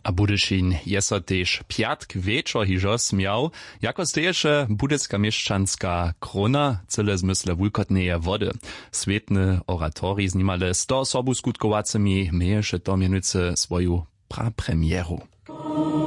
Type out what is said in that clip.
A Budyšin je so tež piatk wieczor hižos miał, jako steješe budecka mieszczanska krona, cyle zmysle wulkotneje wody. Svetny oratori z nimale 100 osobu skutkowacymi mieješe to mienicy swoju prapremieru.